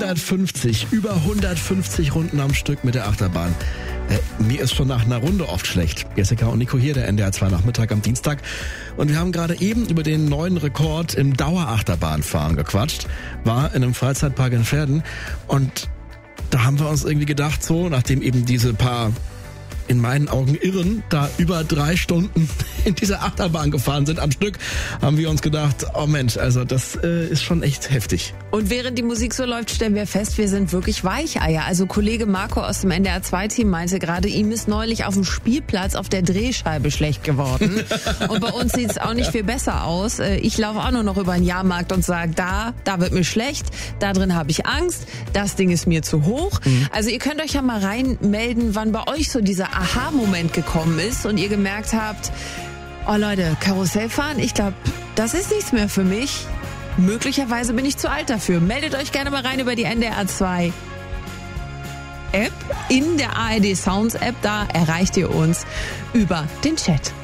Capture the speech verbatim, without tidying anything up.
hundertfünfzig, über hundertfünfzig Runden am Stück mit der Achterbahn. Äh, mir ist schon nach einer Runde oft schlecht. Jessica und Nico hier, der N D R zwei Nachmittag am Dienstag. Und wir haben gerade eben über den neuen Rekord im Dauerachterbahnfahren gequatscht. War in einem Freizeitpark in Verden. Und da haben wir uns irgendwie gedacht, so, nachdem eben diese paar, in meinen Augen Irren, da über drei Stunden in dieser Achterbahn gefahren sind am Stück, haben wir uns gedacht, oh Mensch, also das äh, ist schon echt heftig. Und während die Musik so läuft, stellen wir fest, wir sind wirklich Weicheier. Also Kollege Marco aus dem N D R zwei Team meinte gerade, ihm ist neulich auf dem Spielplatz auf der Drehscheibe schlecht geworden. Und bei uns sieht es auch nicht viel besser aus. Ich laufe auch nur noch über den Jahrmarkt und sage, da, da wird mir schlecht, da drin habe ich Angst, das Ding ist mir zu hoch. Mhm. Also ihr könnt euch ja mal reinmelden, wann bei euch so dieser Aha-Moment gekommen ist und ihr gemerkt habt, oh Leute, Karussell fahren, ich glaube, das ist nichts mehr für mich. Möglicherweise bin ich zu alt dafür. Meldet euch gerne mal rein über die N D R zwei App, in der A R D Sounds App, da erreicht ihr uns über den Chat.